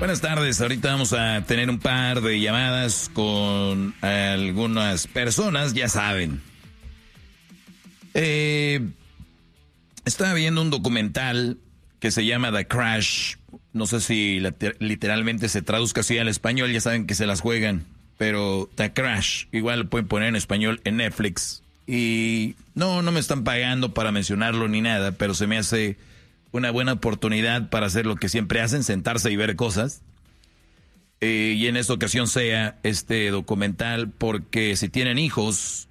Buenas tardes, ahorita vamos a tener un par de llamadas con algunas personas, ya saben. Estaba viendo un documental que se llama The Crash, no sé si literalmente se traduzca así al español, ya saben que se las juegan, pero The Crash, igual lo pueden poner en español en Netflix. Y no me están pagando para mencionarlo ni nada, pero se me hace una buena oportunidad para hacer lo que siempre hacen, sentarse y ver cosas. Y en esta ocasión sea este documental porque si tienen hijos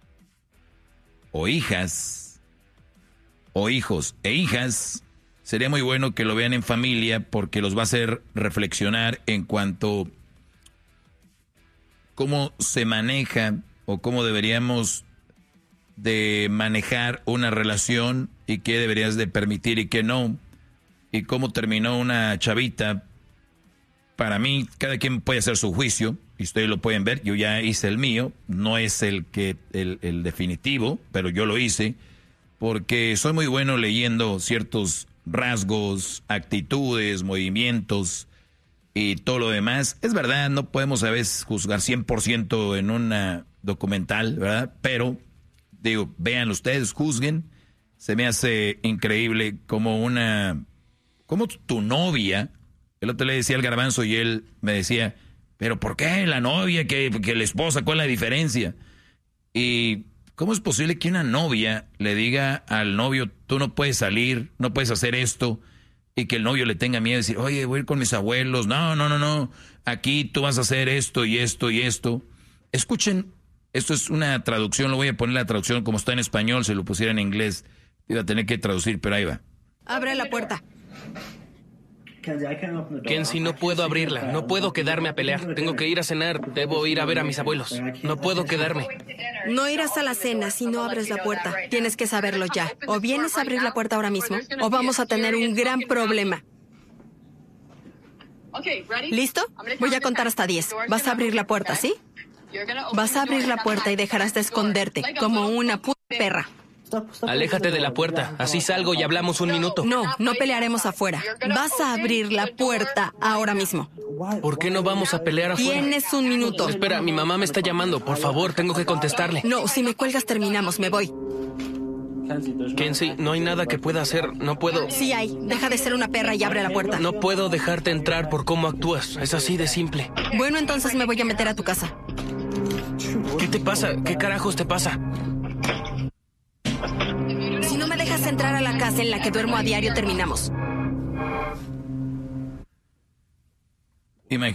o hijas o hijos e hijas, sería muy bueno que lo vean en familia porque los va a hacer reflexionar en cuanto cómo se maneja o cómo deberíamos de manejar una relación y qué deberías de permitir y qué no, y cómo terminó una chavita. Para mí, cada quien puede hacer su juicio, y ustedes lo pueden ver, yo ya hice el mío, no es el definitivo, pero yo lo hice, porque soy muy bueno leyendo ciertos rasgos, actitudes, movimientos y todo lo demás. Es verdad, no podemos a veces juzgar 100% en una documental, ¿verdad? Pero digo, vean ustedes, juzguen. Se me hace increíble como tu novia, el otro le decía al Garbanzo y él me decía, pero ¿por qué la novia, que la esposa, cuál es la diferencia? Y ¿cómo es posible que una novia le diga al novio, tú no puedes salir, no puedes hacer esto, y que el novio le tenga miedo de decir, oye, voy a ir con mis abuelos, no, aquí tú vas a hacer esto y esto y esto? Escuchen. Esto es una traducción, lo voy a poner la traducción como está en español, se lo pusiera en inglés. Iba a tener que traducir, pero ahí va. Abre la puerta. Kenzie, no puedo abrirla, no puedo quedarme a pelear. Tengo que ir a cenar, debo ir a ver a mis abuelos. No puedo quedarme. No irás a la cena si no abres la puerta. Tienes que saberlo ya. O vienes a abrir la puerta ahora mismo, o vamos a tener un gran problema. ¿Listo? Voy a contar hasta 10. Vas a abrir la puerta, ¿sí? Vas a abrir la puerta y dejarás de esconderte, como una puta perra. Aléjate de la puerta, así salgo y hablamos un minuto. No pelearemos afuera. Vas a abrir la puerta ahora mismo. ¿Por qué no vamos a pelear afuera? Tienes un minuto. Espera, mi mamá me está llamando, por favor, tengo que contestarle. No, si me cuelgas terminamos, me voy. Kenzie, no hay nada que pueda hacer, no puedo... Sí hay, deja de ser una perra y abre la puerta. No puedo dejarte entrar por cómo actúas, es así de simple. Bueno, entonces me voy a meter a tu casa. ¿Qué te pasa? ¿Qué carajos te pasa? Si no me dejas entrar a la casa en la que duermo a diario, terminamos.